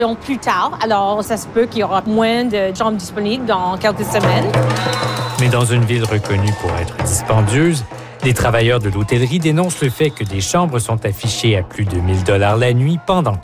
Donc, plus tard, alors ça se peut qu'il y aura moins de chambres disponibles dans quelques semaines. Mais dans une ville reconnue pour être dispendieuse, les travailleurs de l'hôtellerie dénoncent le fait que des chambres sont affichées à plus de 1 000 $ la nuit pendant